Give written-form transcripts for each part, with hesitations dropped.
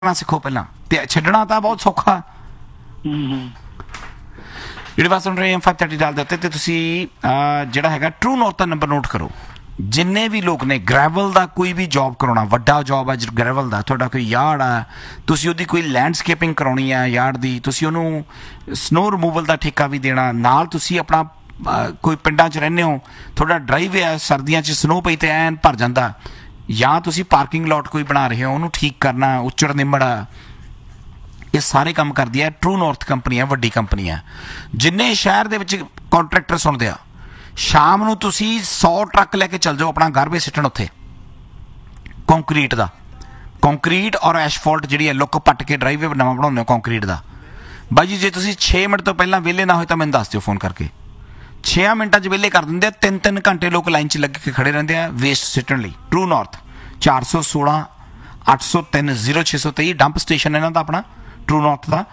करना सीखो पहला ते छड्डना तो बहुत सौखा। ਜਿਹੜੇ ਬਸ ਸੁਣ ਰਹੇ M530 डाल ਦੇ ਉੱਤੇ ਤੇ ਤੁਸੀਂ ਜਿਹੜਾ ਹੈਗਾ ਟਰੂ ਨਾਰਥ ਦਾ ਨੰਬਰ ਨੋਟ ਕਰੋ। ਜਿੰਨੇ ਵੀ ਲੋਕ ਨੇ ਗ੍ਰੈਵਲ ਦਾ ਕੋਈ ਵੀ ਜੌਬ ਕਰਾਉਣਾ, ਵੱਡਾ ਜੌਬ ਹੈ ਗ੍ਰੈਵਲ ਦਾ, ਤੁਹਾਡਾ ਕੋਈ ਯਾਰਡ ਆ, ਤੁਸੀਂ ਉਹਦੀ ਕੋਈ ਲੈਂਡਸਕੇਪਿੰਗ ਕਰਾਉਣੀ ਆ ਯਾਰਡ ਦੀ, ਤੁਸੀਂ ਉਹਨੂੰ ਸਨੋ ਰਿਮੂਵਲ ਦਾ ਠੇਕਾ ਵੀ ਦੇਣਾ, ਨਾਲ ਤੁਸੀਂ ਆਪਣਾ ਕੋਈ ਪਿੰਡਾਂ 'ਚ ਰਹਿੰਦੇ ਹੋ, ਤੁਹਾਡਾ ਡਰਾਈਵ ਹੈ ਸਰਦੀਆਂ 'ਚ ਸਨੋ ਪਈ ਤੇ ਐਨ ਭਰ ਜਾਂਦਾ, ਜਾਂ ਤੁਸੀਂ ਪਾਰਕਿੰਗ ਲੋਟ ਕੋਈ ਬਣਾ ਰਹੇ ਹੋ ਉਹਨੂੰ ਠੀਕ ਕਰਨਾ, ਉੱਚੜ ਨਿੰਮੜਾ, ਇਹ ਸਾਰੇ ਕੰਮ ਕਰਦੀ ਹੈ ਟਰੂ ਨਾਰਥ ਕੰਪਨੀ ਹੈ, ਵੱਡੀ ਕੰਪਨੀ ਹੈ। ਜਿੰਨੇ ਸ਼ਹਿਰ ਦੇ ਵਿੱਚ ਕੰਟਰੈਕਟਰ ਸੁਣਦੇ ਆ, ਸ਼ਾਮ ਨੂੰ ਤੁਸੀਂ 100 ਟਰੱਕ ਲੈ ਕੇ ਚੱਲ ਜਾਓ ਆਪਣਾ ਗਾਰਬੇਜ ਸਿੱਟਣ ਉੱਥੇ ਕੰਕਰੀਟ ਦਾ, ਕੰਕਰੀਟ ਔਰ ਐਸ਼ਫਾਲਟ ਜਿਹੜੀ ਹੈ ਲੁੱਕ ਪੱਟ ਕੇ ਡਰਾਈਵੇ ਨਵਾਂ ਬਣਾਉਂਦੇ ਹੋ ਕੰਕਰੀਟ ਦਾ। ਬਾਈ ਜੀ ਜੇ ਤੁਸੀਂ 6 ਮਿੰਟ ਤੋਂ ਪਹਿਲਾਂ ਵਿਹਲੇ ਨਾ ਹੋਏ ਤਾਂ ਮੈਨੂੰ ਦੱਸ ਦਿਓ ਫੋਨ ਕਰਕੇ, 6 ਮਿੰਟਾਂ 'ਚ ਵਿਹਲੇ ਕਰ ਦਿੰਦੇ ਆ। 3-3 ਘੰਟੇ ਲੋਕ ਲਾਈਨ 'ਚ ਲੱਗ ਕੇ ਖੜੇ ਰਹਿੰਦੇ ਆ ਵੇਸਟ ਸਿੱਟਣ ਲਈ। ਟਰੂ ਨਾਰਥ 416 803 0623 ਡੰਪ ਸਟੇਸ਼ਨ ਇਹਨਾਂ ਦਾ ਆਪਣਾ ਟਰੂ ਨਾਰਥ ਦਾ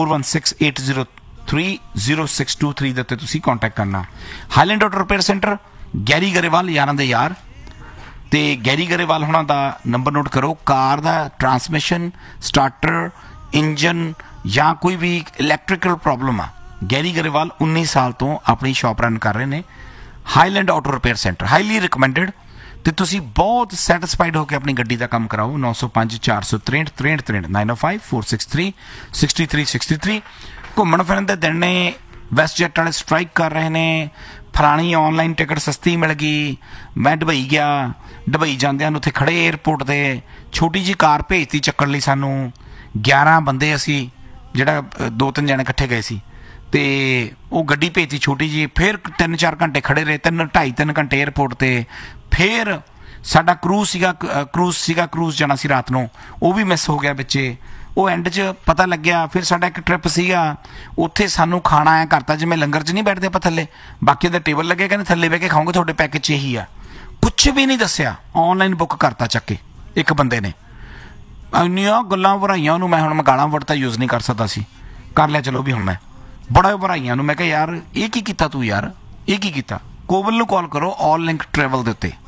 4168030623 ਦੇ ਉੱਤੇ ਤੁਸੀਂ ਕੰਟੈਕਟ ਕਰਨਾ। Highland auto repair centre Garry Grewal ਯਾਰਾਂ ਦੇ ਯਾਰ, ਤੇ ਗੈਰੀ ਗਰੇਵਾਲ ਹੋਣਾ ਦਾ ਨੰਬਰ ਨੋਟ ਕਰੋ। ਕਾਰ ਦਾ ਟਰਾਂਸਮਿਸ਼ਨ, ਸਟਾਰਟਰ, ਇੰਜਨ ਜਾਂ ਕੋਈ ਵੀ ਇਲੈਕਟ੍ਰੀਕਲ ਪ੍ਰੋਬਲਮ ਆ, ਗੈਰੀ ਗਰੇਵਾਲ 19 ਸਾਲ ਤੋਂ ਆਪਣੀ ਸ਼ਾਪ ਰਨ ਕਰ ਰਹੇ ਨੇ। Highland auto repair centre highly recommended, ਤੇ ਤੁਸੀਂ ਬਹੁਤ ਸੈਟਿਸਫਾਈਡ ਹੋ ਕੇ ਆਪਣੀ ਗੱਡੀ ਦਾ ਕੰਮ ਕਰਾਓ। 905 463 6363 905 463 6363। ਘੁੰਮਣ ਫਿਰਨ ਦੇ ਦਿਨ ਨੇ, ਵੈਸਟ ਜੈਟ ਵਾਲੇ ਸਟ੍ਰਾਈਕ ਕਰ ਰਹੇ ਨੇ, ਫਲਾਣੀ ਆਨਲਾਈਨ ਟਿਕਟ ਸਸਤੀ ਮਿਲ ਗਈ, ਮੈਂ ਦੁਬਈ ਗਿਆ, ਦੁਬਈ ਜਾਂਦਿਆਂ ਨੂੰ ਉੱਥੇ ਖੜੇ ਏਅਰਪੋਰਟ 'ਤੇ ਛੋਟੀ ਜਿਹੀ ਕਾਰ ਭੇਜਤੀ ਚੱਕਣ ਲਈ ਸਾਨੂੰ, 11 ਬੰਦੇ ਅਸੀਂ, ਜਿਹੜਾ 2-3 ਜਣੇ ਇਕੱਠੇ ਗਏ ਸੀ, ਤੇ ਉਹ ਗੱਡੀ ਭੇਜਤੀ ਛੋਟੀ ਜਿਹੀ, ਫਿਰ 3-4 ਘੰਟੇ ਖੜੇ ਰਹੇ, 2.5-3 ਘੰਟੇ ਏਅਰਪੋਰਟ 'ਤੇ। ਫਿਰ ਸਾਡਾ ਕਰੂਜ਼ ਜਾਣਾ ਸੀ ਰਾਤ ਨੂੰ, ਉਹ ਵੀ ਮਿਸ ਹੋ ਗਿਆ ਵਿੱਚੇ। ਉਹ ਐਂਡ 'ਚ ਪਤਾ ਲੱਗਿਆ, ਫਿਰ ਸਾਡਾ ਇੱਕ ਟ੍ਰਿਪ ਸੀਗਾ ਉੱਥੇ ਸਾਨੂੰ ਖਾਣਾ ਆਇਆ ਕਰਤਾ, ਜਿਵੇਂ ਲੰਗਰ 'ਚ ਨਹੀਂ ਬੈਠਦੇ ਆਪਾਂ ਥੱਲੇ, ਬਾਕੀ ਦੇ ਟੇਬਲ ਲੱਗੇ, ਕਹਿੰਦੇ ਥੱਲੇ ਬਹਿ ਕੇ ਖਾਓਗੇ, ਤੁਹਾਡੇ ਪੈਕੇਜ 'ਚ ਇਹੀ ਆ। ਕੁਛ ਵੀ ਨਹੀਂ ਦੱਸਿਆ, ਆਨਲਾਈਨ ਬੁੱਕ ਕਰਤਾ ਚੱਕ ਕੇ ਇੱਕ ਬੰਦੇ ਨੇ। ਇੰਨੀਆਂ ਗੱਲਾਂ ਵਰਾਈਆਂ ਉਹਨੂੰ, ਮੈਂ ਹੁਣ ਗਾਲਾਂ ਵਰਡ ਤਾਂ ਯੂਜ਼ ਨਹੀਂ ਕਰ ਸਕਦਾ ਸੀ, ਕਰ ਲਿਆ ਚਲੋ ਵੀ ਹੁਣ ਮੈਂ ਬੜਾ ਵਰਾਈਆਂ ਨੂੰ। ਮੈਂ ਕਿਹਾ ਯਾਰ ਇਹ ਕੀ ਕੀਤਾ ਤੂੰ, ਯਾਰ ਇਹ ਕੀ ਕੀਤਾ। ਕੋਵਲ ਨੂੰ ਕਾਲ ਕਰੋ ਆਲ ਲਿੰਕ ਟਰੈਵਲ ਦੇ ਉੱਤੇ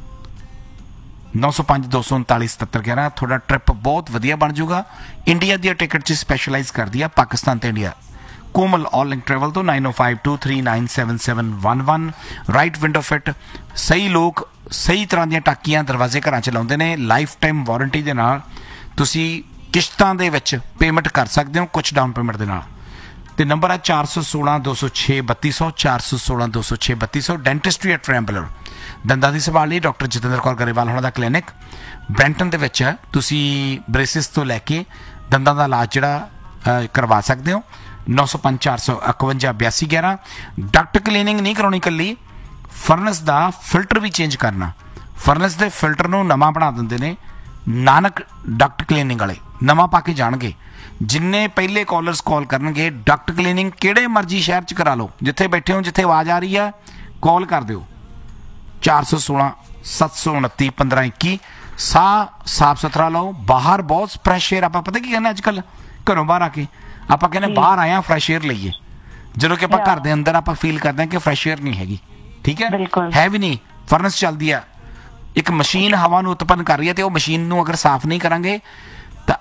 905 239 7711। ਤੁਹਾਡਾ ਟ੍ਰਿਪ ਬਹੁਤ ਵਧੀਆ ਬਣ ਜਾਊਗਾ। ਇੰਡੀਆ ਦੀਆਂ ਟਿਕਟ 'ਚ ਸਪੈਸ਼ਲਾਈਜ਼ ਕਰਦੀ ਆ, ਪਾਕਿਸਤਾਨ ਤੇ ਇੰਡੀਆ। ਕੋਮਲ ਆਲ ਲਿੰਕ ਟਰੈਵਲ ਤੋਂ 9052397711। ਰਾਈਟ ਵਿੰਡੋ ਫਿਟ, ਸਹੀ ਲੋਕ ਸਹੀ ਤਰ੍ਹਾਂ ਦੀਆਂ ਟਾਕੀਆਂ ਦਰਵਾਜ਼ੇ ਘਰਾਂ 'ਚ ਲਾਉਂਦੇ ਨੇ, ਲਾਈਫ ਟਾਈਮ ਵਾਰੰਟੀ ਦੇ ਨਾਲ। ਤੁਸੀਂ ਕਿਸ਼ਤਾਂ ਦੇ ਵਿੱਚ ਪੇਮੈਂਟ ਕਰ ਸਕਦੇ ਹੋ ਕੁਛ ਡਾਊਨ ਪੇਮੈਂਟ ਦੇ ਨਾਲ। ਤੇ ਨੰਬਰ ਹੈ 416 206 3200 416 206 3200। ਡੈਂਟਿਸਟਰੀ ਐਟ ਟ੍ਰੈਂਬਲਰ, ਦੰਦਾਂ ਦੀ ਸੰਭਾਲ ਲਈ ਡਾਕਟਰ ਜਤਿੰਦਰ ਕੌਰ ਗਰੇਵਾਲ ਹੋਣਾ ਦਾ ਕਲੀਨਿਕ ਬ੍ਰੈਂਟਨ ਦੇ ਵਿੱਚ ਹੈ। ਤੁਸੀਂ ਬ੍ਰੇਸਿਸ ਤੋਂ ਲੈ ਕੇ ਦੰਦਾਂ ਦਾ ਇਲਾਜ ਜਿਹੜਾ ਕਰਵਾ ਸਕਦੇ ਹੋ। 905 451 8211। ਡਕਟ ਕਲੀਨਿੰਗ ਨਹੀਂ ਕਰਾਉਣੀ ਇਕੱਲੀ, ਫਰਨਸ ਦਾ ਫਿਲਟਰ ਵੀ ਚੇਂਜ ਕਰਨਾ। ਫਰਨਸ ਦੇ ਫਿਲਟਰ ਨੂੰ ਨਵਾਂ ਬਣਾ ਦਿੰਦੇ ਨੇ ਨਾਨਕ ਡਕਟ ਕਲੀਨਿੰਗ ਵਾਲੇ, ਨਵਾਂ ਪਾ ਕੇ ਜਾਣਗੇ। ਜਿੰਨੇ ਪਹਿਲੇ ਕਾਲਰਸ ਕਾਲ ਕਰਨਗੇ, ਡਕਟ ਕਲੀਨਿੰਗ ਕਿਹੜੇ ਮਰਜ਼ੀ ਸ਼ਹਿਰ 'ਚ ਕਰਾ ਲਓ, ਜਿੱਥੇ ਬੈਠੇ ਹੋ, ਜਿੱਥੇ ਆਵਾਜ਼ ਆ ਰਹੀ ਆ ਕਾਲ ਕਰ ਦਿਓ 416 729 1521। ਸਾਫ ਸੁਥਰਾ ਲਓ, ਬਾਹਰ ਬਹੁਤ ਫਰੈਸ਼ ਏਅਰ। ਆਪਾਂ ਪਤਾ ਕੀ ਕਹਿੰਦੇ ਅੱਜ ਕੱਲ੍ਹ, ਘਰੋਂ ਬਾਹਰ ਆ ਕੇ ਆਪਾਂ ਕਹਿੰਦੇ ਬਾਹਰ ਆਇਆ ਫਰੈਸ਼ ਏਅਰ ਲਈਏ, ਜਦੋਂ ਕਿ ਆਪਾਂ ਘਰ ਦੇ ਅੰਦਰ ਆਪਾਂ ਫੀਲ ਕਰਦੇ ਹਾਂ ਕਿ ਫਰੈਸ਼ ਏਅਰ ਨਹੀਂ ਹੈਗੀ। ਠੀਕ ਹੈ ਵੀ ਨਹੀਂ। ਫਰਨਸ ਚੱਲਦੀ ਆ, ਇੱਕ ਮਸ਼ੀਨ ਹਵਾ ਨੂੰ ਉਤਪੰਨ ਕਰ ਰਹੀ ਹੈ, ਤੇ ਉਹ ਮਸ਼ੀਨ ਨੂੰ ਅਗਰ ਸਾਫ਼ ਨਹੀਂ ਕਰਾਂਗੇ ਤਾਂ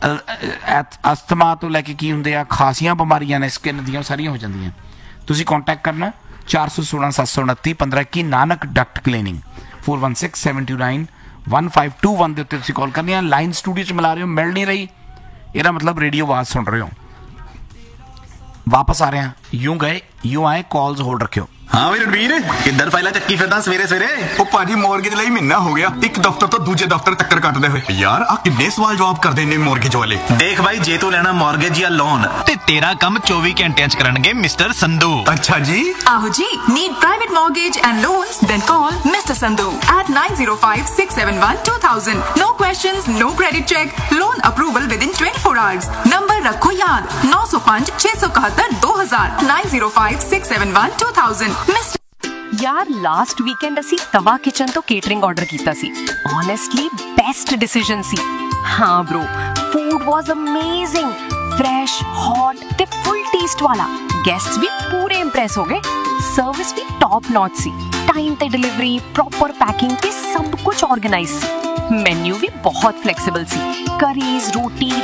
ਅਸਥਮਾ ਤੋਂ ਲੈ ਕੇ ਕੀ ਹੁੰਦੇ ਆ, ਖਾਸੀਆਂ ਬਿਮਾਰੀਆਂ ਨੇ ਸਕਿਨ ਦੀਆਂ ਸਾਰੀਆਂ ਹੋ ਜਾਂਦੀਆਂ। ਤੁਸੀਂ ਕੰਟੈਕਟ ਕਰਨਾ 416 729 1521। ਨਾਨਕ ਡਕਟ ਕਲੀਨਿੰਗ 416 729 1521 ਦੇ ਉੱਤੇ ਤੁਸੀਂ ਕਾਲ ਕਰਨੀ ਆ। ਲਾਈਨ ਸਟੂਡੀਓ 'ਚ ਮਿਲਾ ਰਹੇ ਹੋ, ਮਿਲ ਨਹੀਂ ਰਹੀ, ਇਹਦਾ ਮਤਲਬ ਰੇਡੀਓ ਆਵਾਜ਼ ਸੁਣ ਰਹੇ ਹੋ। ਵਾਪਸ ਆ ਰਹੇ ਹਾਂ, ਯੂੰ ਗਏ ਯੂੰ ਆਏ, ਕਾਲਸ ਹੋਲਡ ਰੱਖਿਓ। ਹਾਂ ਵੀ ਰਣਵੀਰ, ਕਿੱਧਰ ਫਾਈਲਾਂ ਚੱਕੀ ਫਿਰਦਾ ਸਵੇਰੇ ਸਵੇਰੇ? ਉਹ ਭਾਜੀ ਮੌਰਗੇਜ ਲਈ ਮਹੀਨਾ ਹੋ ਗਿਆ, ਇੱਕ ਦਫ਼ਤਰ ਤੋਂ ਦੂਜੇ ਦਫ਼ਤਰ ਚੱਕਰ ਕੱਟਦੇ ਹੋਏ। ਯਾਰ ਆ ਕਿੰਨੇ ਸਵਾਲ ਜਵਾਬ ਕਰਦੇ ਨੇ ਮੌਰਗੇਜ ਵਾਲੇ। ਦੇਖ ਬਾਈ, ਜੇ ਤੂੰ ਲੈਣਾ ਮੌਰਗੇਜ ਜਾਂ ਲੋਨ ਤੇ ਤੇਰਾ ਕੰਮ 24 ਘੰਟਿਆਂ 'ਚ ਕਰਨਗੇ ਮਿਸਟਰ ਸੰਧੂ। ਅੱਛਾ ਜੀ। ਆਹੋ ਜੀ, need private mortgage and loans? Then call Mr. Sandhu at 905 671 2000. No questions, no credit check, loan approval within 24 hours. Number ਰੱਖੋ ਯਾਦ 905 671 2000 905 671 2000। यार लास्ट वीकेंड असी तवा किचन तो केटरिंग ऑर्डर कीता सी। ऑनेस्टली बेस्ट डिसीजन सी। हाँ bro, food was amazing, fresh, hot ते full test वाला। Guests भी पूरे इंप्रेस हो गए, सर्विस भी टॉप नॉच सी। टाइम ते डिलीवरी, प्रॉपर पैकिंग ते सब कुछ ऑर्गेनाइज सी। ਮੈਨੂ ਵੀ ਬਹੁਤ ਫਲੈਕਸੀਬਲ ਸੀ। ਕਰੀਜ਼, ਰੋਟੀ,